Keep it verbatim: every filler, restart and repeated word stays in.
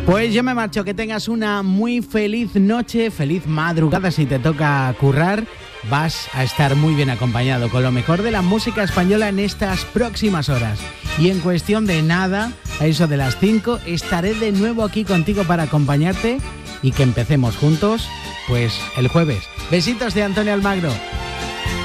Pues yo me marcho, que tengas una muy feliz noche, feliz madrugada si te toca currar. Vas a estar muy bien acompañado con lo mejor de la música española en estas próximas horas. Y en cuestión de nada, a eso de las cinco, estaré de nuevo aquí contigo para acompañarte y que empecemos juntos, pues el jueves. Besitos de Antonio Almagro.